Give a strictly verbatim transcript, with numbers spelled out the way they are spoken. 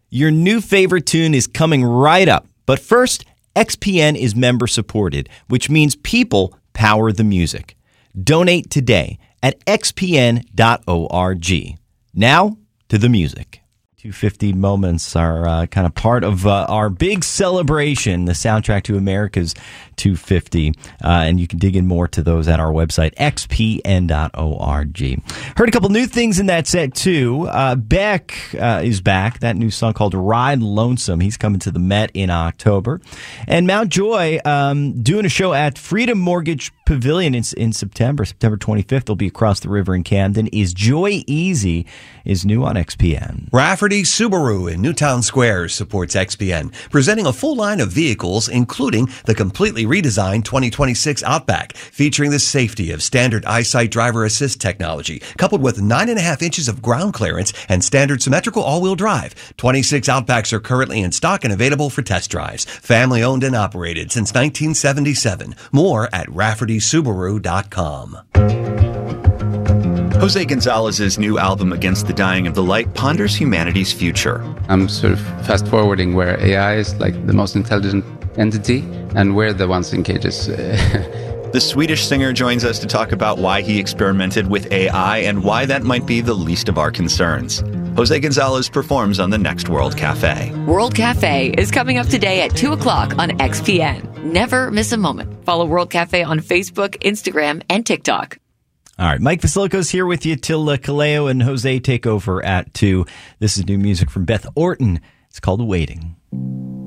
Your new favorite tune is coming right up. But first, X P N is member supported, which means people power the music. Donate today at x p n dot org. Now, to the music. two fifty moments are uh, kind of part of uh, our big celebration, the soundtrack to America's two fifty. Uh, and you can dig in more to those at our website, x p n dot org. Heard a couple new things in that set, too. Uh, Beck uh, is back. That new song called Ride Lonesome. He's coming to the Met in October. And Mount Joy um, doing a show at Freedom Mortgage Pavilion in, in September. September twenty-fifth. They'll be across the river in Camden. Is Joy Easy is new on X P N. Rafferty Subaru in Newtown Square supports X P N, presenting a full line of vehicles, including the completely redesigned twenty twenty-six Outback, featuring the safety of standard EyeSight driver assist technology, coupled with nine and a half inches of ground clearance and standard symmetrical all-wheel drive. twenty-six Outbacks are currently in stock and available for test drives. Family owned and operated since nineteen seventy-seven. More at rafferty subaru dot com. Jose Gonzalez's new album, Against the Dying of the Light, ponders humanity's future. I'm sort of fast-forwarding where A I is like the most intelligent entity, and we're the ones in cages. The Swedish singer joins us to talk about why he experimented with A I and why that might be the least of our concerns. Jose Gonzalez performs on the next World Cafe. World Cafe is coming up today at two o'clock on X P N. Never miss a moment. Follow World Cafe on Facebook, Instagram, and TikTok. All right, Mike Vasilico's here with you till uh, Kaleo and Jose take over at two. This is new music from Beth Orton. It's called Waiting.